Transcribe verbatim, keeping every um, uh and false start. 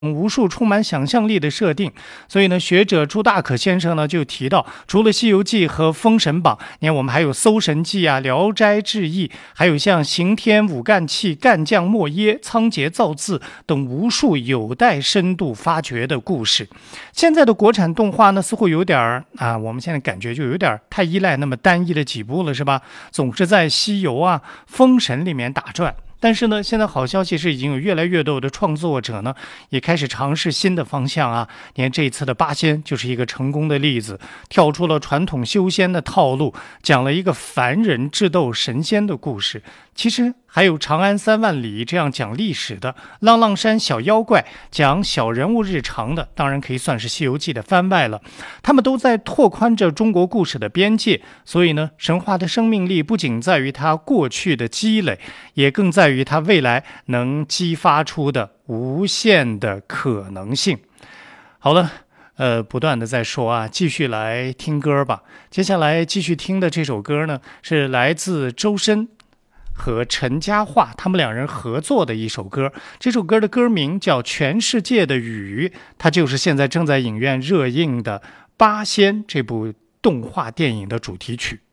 无数充满想象力的设定，所以呢，学者朱大可先生呢就提到，除了《西游记》和《封神榜》，你看我们还有《搜神记》啊，《聊斋志异》，还有像刑天武干气、干将莫耶、仓颉造字等无数有待深度发掘的故事。现在的国产动画呢，似乎有点啊，我们现在感觉就有点太依赖那么单一的几部了，是吧？总是在西游啊、封神里面打转。但是呢，现在好消息是，已经有越来越多的创作者呢，也开始尝试新的方向啊。你看这一次的八仙就是一个成功的例子，跳出了传统修仙的套路，讲了一个凡人智斗神仙的故事。其实还有长安三万里这样讲历史的，浪浪山小妖怪讲小人物日常的，当然可以算是《西游记》的番外了。他们都在拓宽着中国故事的边界，所以呢，神话的生命力不仅在于它过去的积累，也更在于它未来能激发出的无限的可能性。好了，呃，不断的在说啊，继续来听歌吧。接下来继续听的这首歌呢，是来自周深和陈嘉桦他们两人合作的一首歌，这首歌的歌名叫《全世界的雨》，它就是现在正在影院热映的《八仙》这部动画电影的主题曲。